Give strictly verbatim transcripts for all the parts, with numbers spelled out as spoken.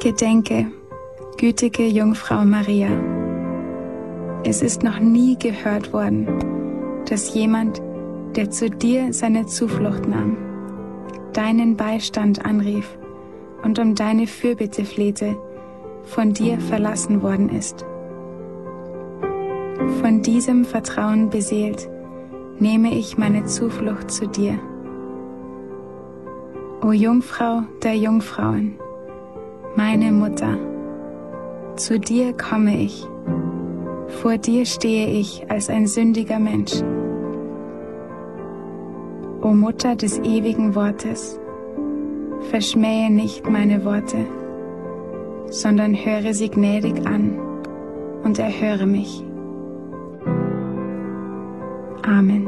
Gedenke, gütige Jungfrau Maria. Es ist noch nie gehört worden, dass jemand, der zu dir seine Zuflucht nahm, deinen Beistand anrief und um deine Fürbitte flehte, von dir verlassen worden ist. Von diesem Vertrauen beseelt, nehme ich meine Zuflucht zu dir. O Jungfrau der Jungfrauen, meine Mutter, zu dir komme ich, vor dir stehe ich als ein sündiger Mensch. O Mutter des ewigen Wortes, verschmähe nicht meine Worte, sondern höre sie gnädig an und erhöre mich. Amen.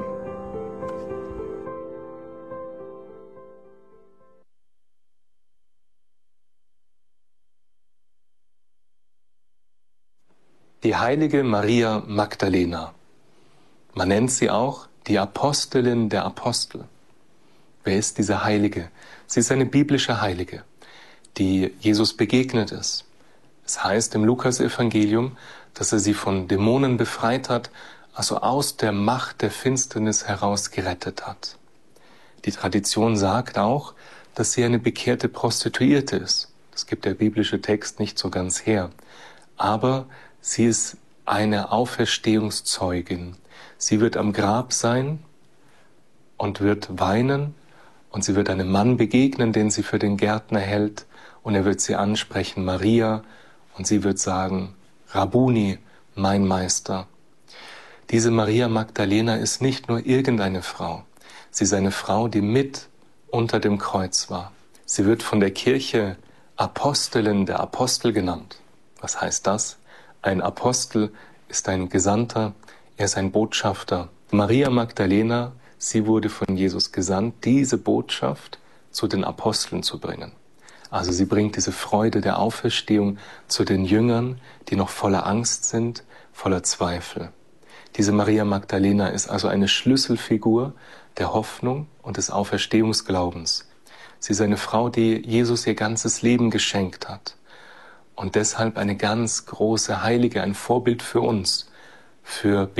Die heilige Maria Magdalena. Man nennt sie auch die Apostelin der Apostel. Wer ist diese Heilige? Sie ist eine biblische Heilige, die Jesus begegnet ist. Es heißt im Lukas-Evangelium, dass er sie von Dämonen befreit hat, also aus der Macht der Finsternis heraus gerettet hat. Die Tradition sagt auch, dass sie eine bekehrte Prostituierte ist. Das gibt der biblische Text nicht so ganz her. Aber sie ist eine Auferstehungszeugin. Sie wird am Grab sein und wird weinen und sie wird einem Mann begegnen, den sie für den Gärtner hält und er wird sie ansprechen, Maria, und sie wird sagen, Rabbuni, mein Meister. Diese Maria Magdalena ist nicht nur irgendeine Frau. Sie ist eine Frau, die mit unter dem Kreuz war. Sie wird von der Kirche Apostelin der Apostel genannt. Was heißt das? Ein Apostel ist ein Gesandter, er ist ein Botschafter. Maria Magdalena, sie wurde von Jesus gesandt, diese Botschaft zu den Aposteln zu bringen. Also sie bringt diese Freude der Auferstehung zu den Jüngern, die noch voller Angst sind, voller Zweifel. Diese Maria Magdalena ist also eine Schlüsselfigur der Hoffnung und des Auferstehungsglaubens. Sie ist eine Frau, die Jesus ihr ganzes Leben geschenkt hat. Und deshalb eine ganz große Heilige, ein Vorbild für uns, für